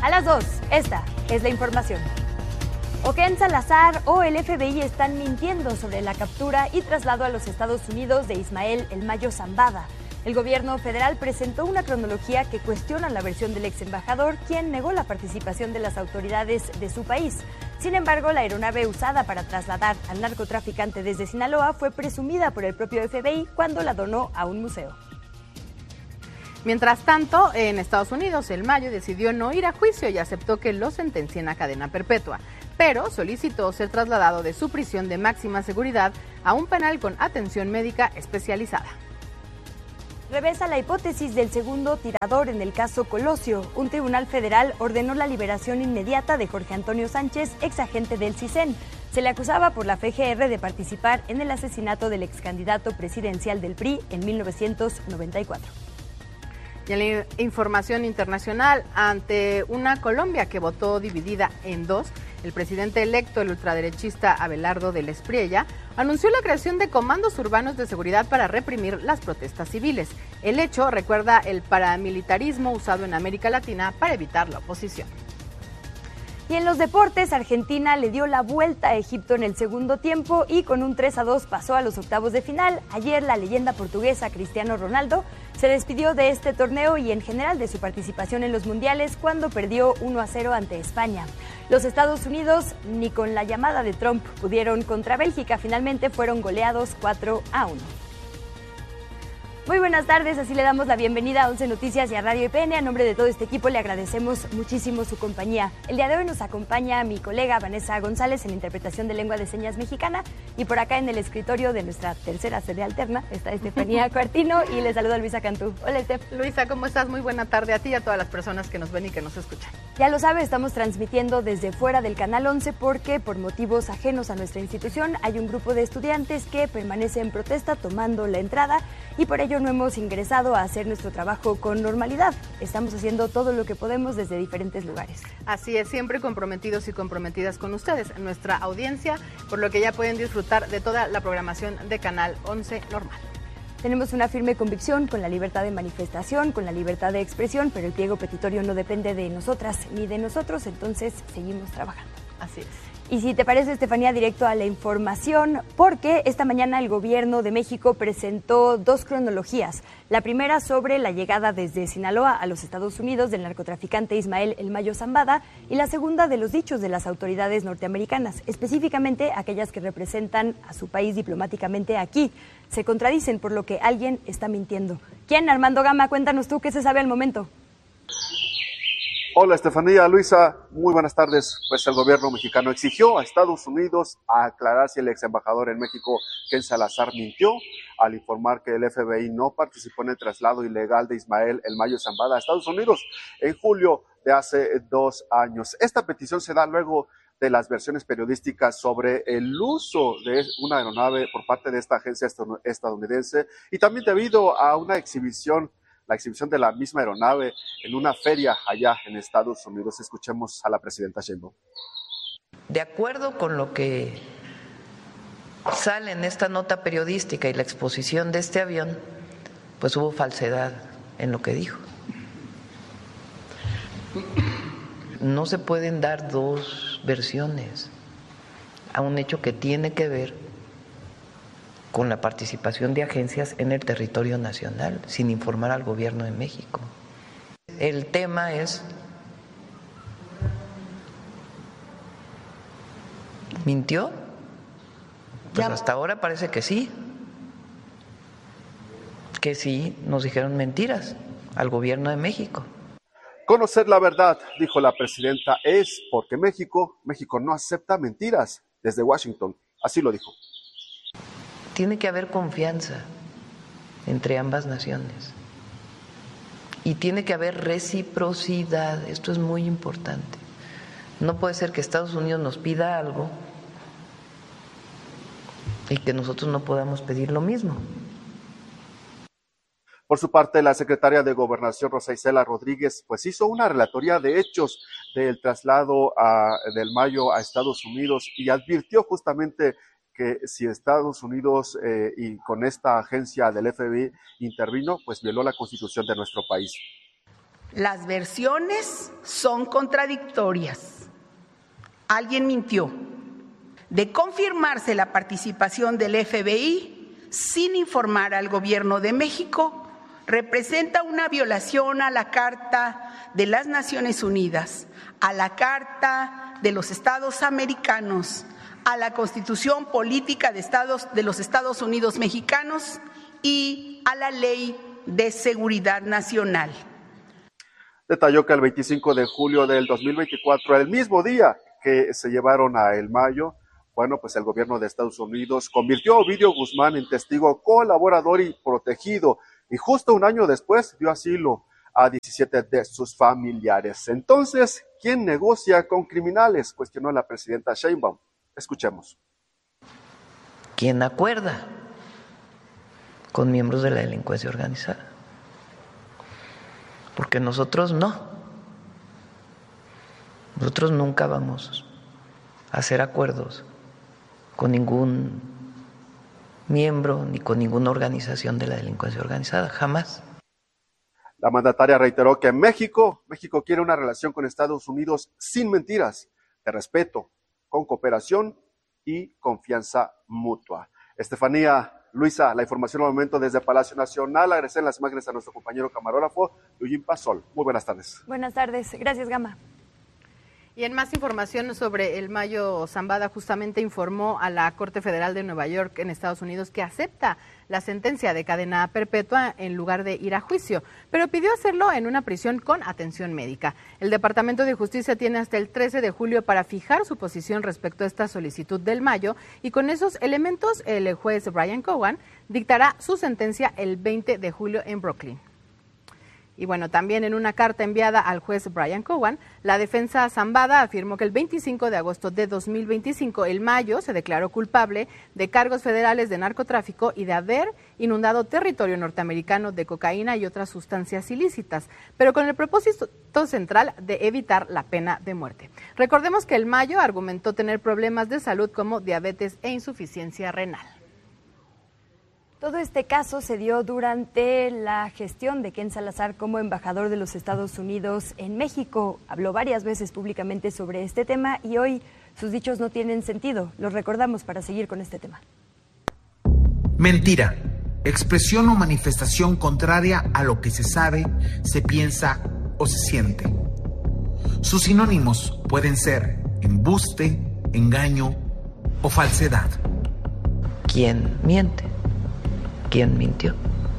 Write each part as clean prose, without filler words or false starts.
A las 2, esta es la información. O Ken Salazar o el FBI están mintiendo sobre la captura y traslado a los Estados Unidos de Ismael El Mayo Zambada. El gobierno federal presentó una cronología que cuestiona la versión del ex embajador, quien negó la participación de las autoridades de su país. Sin embargo, la aeronave usada para trasladar al narcotraficante desde Sinaloa fue presumida por el propio FBI cuando la donó a un museo. Mientras tanto, en Estados Unidos, El Mayo decidió no ir a juicio y aceptó que lo sentencien a cadena perpetua, pero solicitó ser trasladado de su prisión de máxima seguridad a un penal con atención médica especializada. Revesa la hipótesis del segundo tirador en el caso Colosio. Un tribunal federal ordenó la liberación inmediata de Jorge Antonio Sánchez, exagente del CISEN. Se le acusaba por la FGR de participar en el asesinato del excandidato presidencial del PRI en 1994. Y en la información internacional, ante una Colombia que votó dividida en dos, el presidente electo, el ultraderechista Abelardo del Espriella, anunció la creación de comandos urbanos de seguridad para reprimir las protestas civiles. El hecho recuerda el paramilitarismo usado en América Latina para evitar la oposición. Y en los deportes, Argentina le dio la vuelta a Egipto en el segundo tiempo y con un 3-2 pasó a los octavos de final. Ayer la leyenda portuguesa Cristiano Ronaldo se despidió de este torneo y en general de su participación en los mundiales cuando perdió 1-0 ante España. Los Estados Unidos ni con la llamada de Trump pudieron contra Bélgica, finalmente fueron goleados 4-1. Muy buenas tardes, así le damos la bienvenida a 11 Noticias y a Radio EPN. A nombre de todo este equipo le agradecemos muchísimo su compañía. El día de hoy nos acompaña mi colega Vanessa González en la interpretación de lengua de señas mexicana y por acá en el escritorio de nuestra tercera sede alterna está Estefanía Cuartino y le saluda Luisa Cantú. Hola, Estef. Luisa, ¿cómo estás? Muy buena tarde a ti y a todas las personas que nos ven y que nos escuchan. Ya lo sabe, estamos transmitiendo desde fuera del Canal 11 porque por motivos ajenos a nuestra institución hay un grupo de estudiantes que permanece en protesta tomando la entrada y por ello no hemos ingresado a hacer nuestro trabajo con normalidad. Estamos haciendo todo lo que podemos desde diferentes lugares. Así es, siempre comprometidos y comprometidas con ustedes, nuestra audiencia, por lo que ya pueden disfrutar de toda la programación de Canal 11 normal. Tenemos una firme convicción con la libertad de manifestación, con la libertad de expresión, pero el pliego petitorio no depende de nosotras ni de nosotros, entonces seguimos trabajando. Así es. Y si te parece, Estefanía, directo a la información, porque esta mañana el gobierno de México presentó dos cronologías. La primera sobre la llegada desde Sinaloa a los Estados Unidos del narcotraficante Ismael El Mayo Zambada y la segunda de los dichos de las autoridades norteamericanas, específicamente aquellas que representan a su país diplomáticamente aquí. Se contradicen, por lo que alguien está mintiendo. ¿Quién? Armando Gama, cuéntanos tú qué se sabe al momento. Hola Estefanía, Luisa, muy buenas tardes. Pues el gobierno mexicano exigió a Estados Unidos a aclarar si el ex embajador en México, Ken Salazar, mintió al informar que el FBI no participó en el traslado ilegal de Ismael El Mayo Zambada a Estados Unidos en julio de hace 2 años. Esta petición se da luego de las versiones periodísticas sobre el uso de una aeronave por parte de esta agencia estadounidense y también debido a una la exhibición de la misma aeronave en una feria allá en Estados Unidos. Escuchemos a la presidenta Sheinbaum. De acuerdo con lo que sale en esta nota periodística y la exposición de este avión, pues hubo falsedad en lo que dijo. No se pueden dar dos versiones a un hecho que tiene que ver con la participación de agencias en el territorio nacional, sin informar al gobierno de México. El tema es, ¿mintió? Pues hasta ahora parece que sí nos dijeron mentiras al gobierno de México. Conocer la verdad, dijo la presidenta, es porque México no acepta mentiras desde Washington, así lo dijo. Tiene que haber confianza entre ambas naciones y tiene que haber reciprocidad, esto es muy importante. No puede ser que Estados Unidos nos pida algo y que nosotros no podamos pedir lo mismo. Por su parte, la secretaria de Gobernación, Rosa Isela Rodríguez, pues hizo una relatoría de hechos del traslado del Mayo a Estados Unidos y advirtió justamente que si Estados Unidos y con esta agencia del FBI intervino, pues violó la Constitución de nuestro país. Las versiones son contradictorias. Alguien mintió. De confirmarse la participación del FBI sin informar al Gobierno de México, representa una violación a la Carta de las Naciones Unidas, a la Carta de los Estados Americanos, a la Constitución Política de los Estados Unidos Mexicanos y a la Ley de Seguridad Nacional. Detalló que el 25 de julio del 2024, el mismo día que se llevaron a El Mayo, bueno, pues el gobierno de Estados Unidos convirtió a Ovidio Guzmán en testigo colaborador y protegido, y justo un año después dio asilo a 17 de sus familiares. Entonces, ¿quién negocia con criminales?, cuestionó la presidenta Sheinbaum. Escuchemos. ¿Quién acuerda con miembros de la delincuencia organizada? Porque nosotros no. Nosotros nunca vamos a hacer acuerdos con ningún miembro ni con ninguna organización de la delincuencia organizada, jamás. La mandataria reiteró que México quiere una relación con Estados Unidos sin mentiras, de respeto, con cooperación y confianza mutua. Estefanía, Luisa, la información al momento desde Palacio Nacional. Agradecer las imágenes a nuestro compañero camarógrafo, Eugene Pasol. Muy buenas tardes. Buenas tardes. Gracias, Gama. Y en más información sobre el Mayo Zambada, justamente informó a la Corte Federal de Nueva York en Estados Unidos que acepta la sentencia de cadena perpetua en lugar de ir a juicio, pero pidió hacerlo en una prisión con atención médica. El Departamento de Justicia tiene hasta el 13 de julio para fijar su posición respecto a esta solicitud del Mayo, y con esos elementos el juez Brian Cowan dictará su sentencia el 20 de julio en Brooklyn. Y bueno, también en una carta enviada al juez Brian Cowan, la defensa Zambada afirmó que el 25 de agosto de 2025, el Mayo se declaró culpable de cargos federales de narcotráfico y de haber inundado territorio norteamericano de cocaína y otras sustancias ilícitas, pero con el propósito central de evitar la pena de muerte. Recordemos que el Mayo argumentó tener problemas de salud como diabetes e insuficiencia renal. Todo este caso se dio durante la gestión de Ken Salazar como embajador de los Estados Unidos en México. Habló varias veces públicamente sobre este tema y hoy sus dichos no tienen sentido. Los recordamos para seguir con este tema. Mentira, expresión o manifestación contraria a lo que se sabe, se piensa o se siente. Sus sinónimos pueden ser embuste, engaño o falsedad. ¿Quién miente? ¿Quién mintió?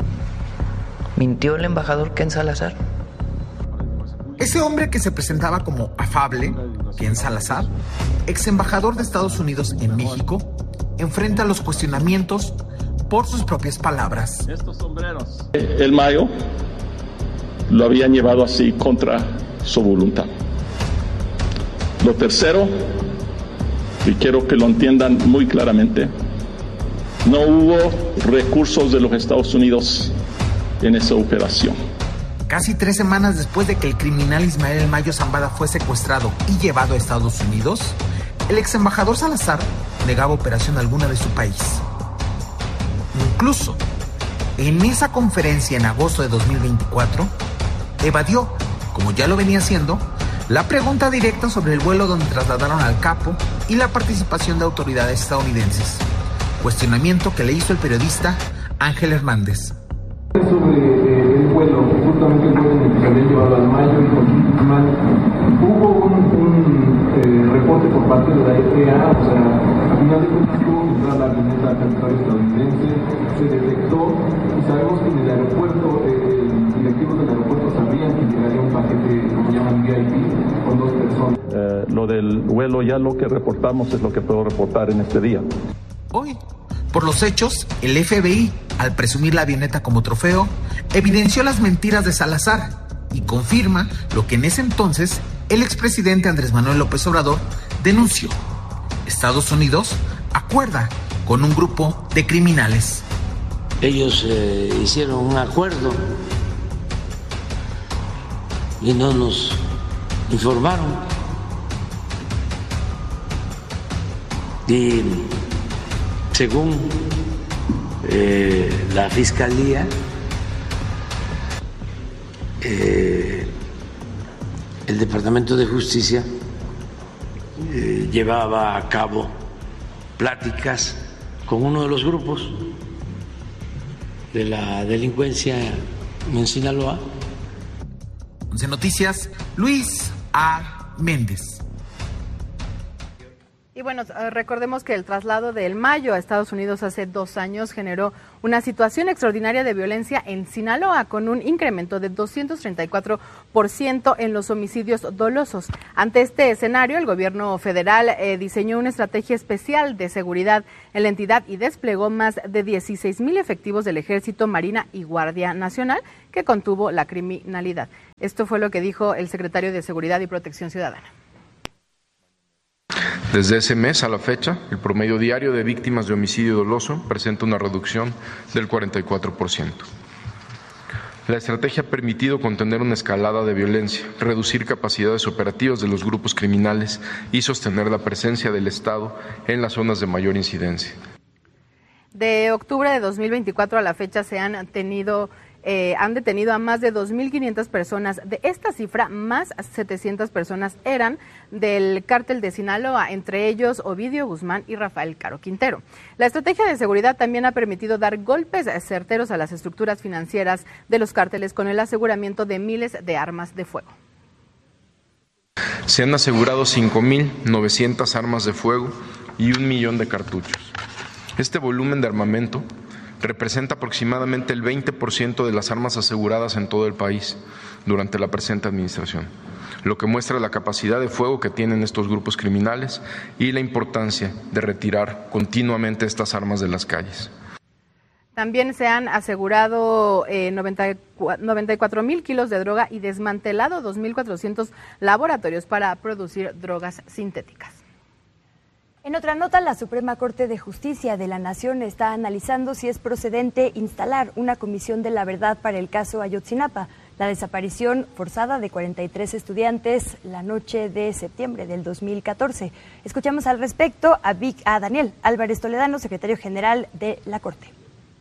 ¿Mintió el embajador Ken Salazar? Ese hombre que se presentaba como afable, Ken Salazar, ex embajador de Estados Unidos en México, enfrenta los cuestionamientos por sus propias palabras. Estos sombreros. El Mayo lo habían llevado así contra su voluntad. Lo tercero, y quiero que lo entiendan muy claramente, no hubo recursos de los Estados Unidos en esa operación. Casi 3 semanas después de que el criminal Ismael El Mayo Zambada fue secuestrado y llevado a Estados Unidos, el ex embajador Salazar negaba operación alguna de su país. Incluso, en esa conferencia en agosto de 2024, evadió, como ya lo venía haciendo, la pregunta directa sobre el vuelo donde trasladaron al capo y la participación de autoridades estadounidenses. Cuestionamiento que le hizo el periodista Ángel Hernández. Sobre el vuelo, justamente el vuelo en el que se había llevado al Mayo y con Guzmán, hubo un reporte por parte de la FAA, o sea, a final de cuentas tuvo que entrar la avioneta al territorio estadounidense, se detectó y sabemos que en el aeropuerto, directivos del aeropuerto sabían que llegaría un paquete, como llaman VIP, con 2 personas. Lo del vuelo, ya lo que reportamos es lo que puedo reportar en este día. Hoy, por los hechos, el FBI, al presumir la avioneta como trofeo, evidenció las mentiras de Salazar y confirma lo que en ese entonces el expresidente Andrés Manuel López Obrador denunció. Estados Unidos acuerda con un grupo de criminales. Ellos hicieron un acuerdo y no nos informaron. Y según la Fiscalía, el Departamento de Justicia llevaba a cabo pláticas con uno de los grupos de la delincuencia en Sinaloa. 11 Noticias, Luis A. Méndez. Y bueno, recordemos que el traslado de El Mayo a Estados Unidos hace 2 años generó una situación extraordinaria de violencia en Sinaloa, con un incremento de 234% en los homicidios dolosos. Ante este escenario, el gobierno federal diseñó una estrategia especial de seguridad en la entidad y desplegó más de 16,000 efectivos del Ejército, Marina y Guardia Nacional, que contuvo la criminalidad. Esto fue lo que dijo el secretario de Seguridad y Protección Ciudadana. Desde ese mes a la fecha, el promedio diario de víctimas de homicidio doloso presenta una reducción del 44%. La estrategia ha permitido contener una escalada de violencia, reducir capacidades operativas de los grupos criminales y sostener la presencia del Estado en las zonas de mayor incidencia. De octubre de 2024 a la fecha se han detenido a más de 2.500 personas. De esta cifra, más 700 personas eran del cártel de Sinaloa, entre ellos Ovidio Guzmán y Rafael Caro Quintero. La estrategia de seguridad también ha permitido dar golpes certeros a las estructuras financieras de los cárteles con el aseguramiento de miles de armas de fuego. Se han asegurado 5.900 armas de fuego y 1 millón de cartuchos. Este volumen de armamento representa aproximadamente el 20% de las armas aseguradas en todo el país durante la presente administración, lo que muestra la capacidad de fuego que tienen estos grupos criminales y la importancia de retirar continuamente estas armas de las calles. También se han asegurado 94,000 kilos de droga y desmantelado 2.400 laboratorios para producir drogas sintéticas. En otra nota, la Suprema Corte de Justicia de la Nación está analizando si es procedente instalar una comisión de la verdad para el caso Ayotzinapa, la desaparición forzada de 43 estudiantes la noche de septiembre del 2014. Escuchamos al respecto a Daniel Álvarez Toledano, secretario general de la Corte.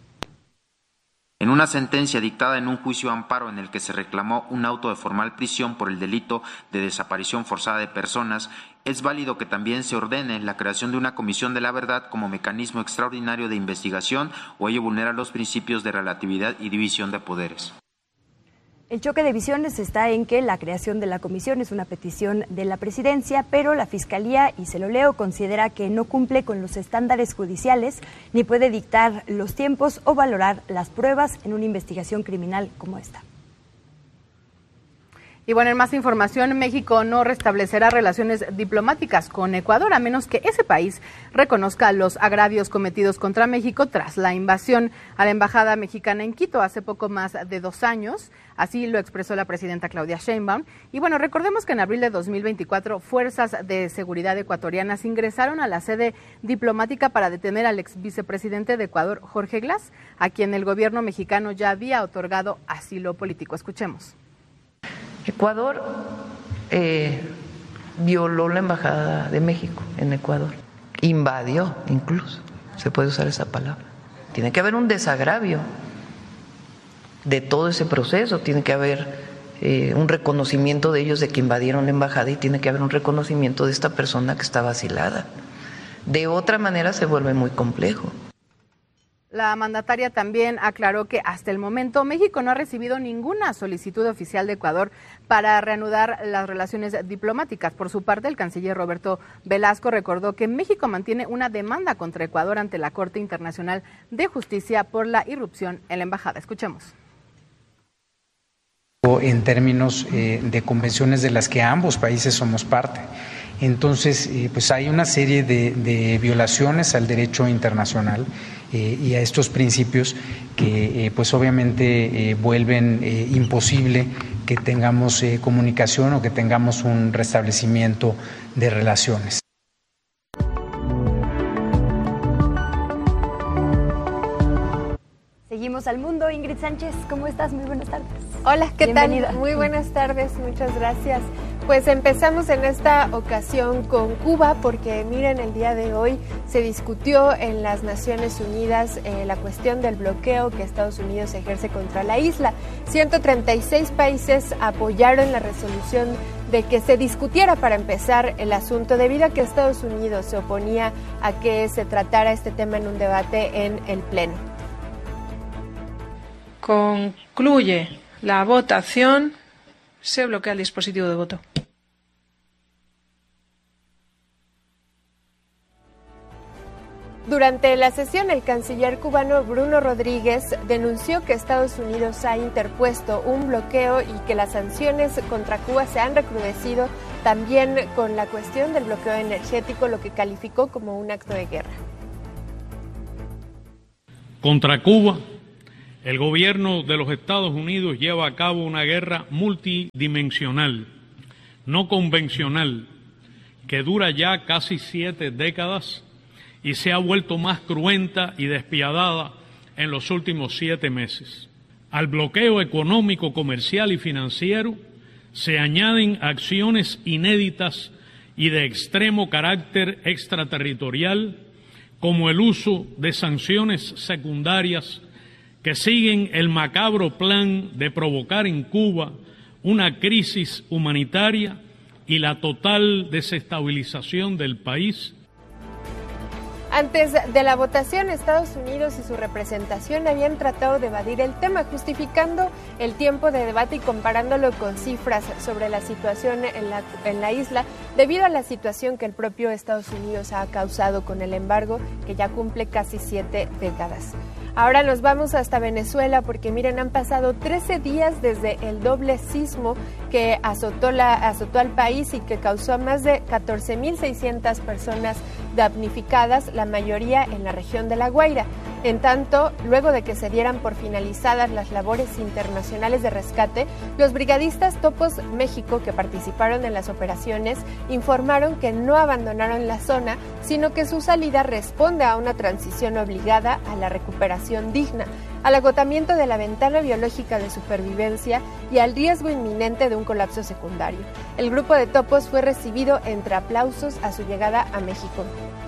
En una sentencia dictada en un juicio amparo en el que se reclamó un auto de formal prisión por el delito de desaparición forzada de personas, es válido que también se ordene la creación de una comisión de la verdad como mecanismo extraordinario de investigación o ello vulnera los principios de relatividad y división de poderes. El choque de visiones está en que la creación de la comisión es una petición de la presidencia, pero la Fiscalía, y se lo leo, considera que no cumple con los estándares judiciales ni puede dictar los tiempos o valorar las pruebas en una investigación criminal como esta. Y bueno, en más información, México no restablecerá relaciones diplomáticas con Ecuador a menos que ese país reconozca los agravios cometidos contra México tras la invasión a la embajada mexicana en Quito hace poco más de 2 años. Así lo expresó la presidenta Claudia Sheinbaum. Y bueno, recordemos que en abril de 2024, fuerzas de seguridad ecuatorianas ingresaron a la sede diplomática para detener al ex vicepresidente de Ecuador, Jorge Glass, a quien el gobierno mexicano ya había otorgado asilo político. Escuchemos. Ecuador violó la embajada de México en Ecuador, invadió incluso, se puede usar esa palabra. Tiene que haber un desagravio de todo ese proceso, tiene que haber un reconocimiento de ellos de que invadieron la embajada y tiene que haber un reconocimiento de esta persona que está vacilada. De otra manera se vuelve muy complejo. La mandataria también aclaró que hasta el momento México no ha recibido ninguna solicitud oficial de Ecuador para reanudar las relaciones diplomáticas. Por su parte, el canciller Roberto Velasco recordó que México mantiene una demanda contra Ecuador ante la Corte Internacional de Justicia por la irrupción en la embajada. Escuchemos. En términos de convenciones de las que ambos países somos parte. Entonces, pues hay una serie de violaciones al derecho internacional y a estos principios que pues obviamente vuelven imposible que tengamos comunicación o que tengamos un restablecimiento de relaciones. Seguimos al mundo. Ingrid Sánchez, ¿cómo estás? Muy buenas tardes. Hola, ¿qué Bienvenida. tal? Muy buenas tardes, muchas gracias. Pues empezamos en esta ocasión con Cuba porque miren, el día de hoy se discutió en las Naciones Unidas la cuestión del bloqueo que Estados Unidos ejerce contra la isla. 136 países apoyaron la resolución de que se discutiera para empezar el asunto debido a que Estados Unidos se oponía a que se tratara este tema en un debate en el Pleno. Concluye la votación. Se bloquea el dispositivo de voto. Durante la sesión, el canciller cubano Bruno Rodríguez denunció que Estados Unidos ha interpuesto un bloqueo y que las sanciones contra Cuba se han recrudecido también con la cuestión del bloqueo energético, lo que calificó como un acto de guerra. Contra Cuba, el gobierno de los Estados Unidos lleva a cabo una guerra multidimensional, no convencional, que dura ya casi 7 décadas y se ha vuelto más cruenta y despiadada en los últimos 7 meses. Al bloqueo económico, comercial y financiero se añaden acciones inéditas y de extremo carácter extraterritorial, como el uso de sanciones secundarias que siguen el macabro plan de provocar en Cuba una crisis humanitaria y la total desestabilización del país. Antes de la votación, Estados Unidos y su representación habían tratado de evadir el tema, justificando el tiempo de debate y comparándolo con cifras sobre la situación en la isla, debido a la situación que el propio Estados Unidos ha causado con el embargo, que ya cumple casi 7 décadas. Ahora nos vamos hasta Venezuela porque miren, han pasado 13 días desde el doble sismo que azotó al país y que causó a más de 14.600 personas damnificadas, la mayoría en la región de La Guaira. En tanto, luego de que se dieran por finalizadas las labores internacionales de rescate, los brigadistas Topos México que participaron en las operaciones informaron que no abandonaron la zona, sino que su salida responde a una transición obligada a la recuperación digna, al agotamiento de la ventana biológica de supervivencia y al riesgo inminente de un colapso secundario. El grupo de Topos fue recibido entre aplausos a su llegada a México.